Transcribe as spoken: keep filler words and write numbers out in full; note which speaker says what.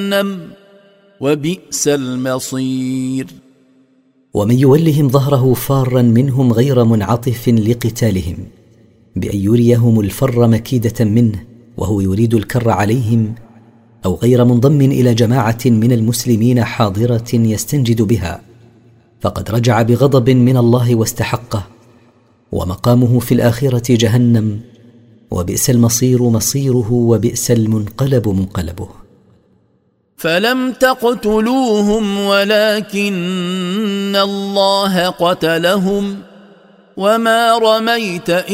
Speaker 1: جهنم وبئس المصير.
Speaker 2: ومن يولهم ظهره فارا منهم غير منعطف لقتالهم بأن يريهم الفر مكيدة منه وهو يريد الكر عليهم، أو غير منضم إلى جماعة من المسلمين حاضرة يستنجد بها، فقد رجع بغضب من الله واستحقه، ومقامه في الآخرة جهنم، وبئس المصير مصيره، وبئس المنقلب منقلبه.
Speaker 1: فلم تقتلوهم ولكن الله قتلهم وما رميت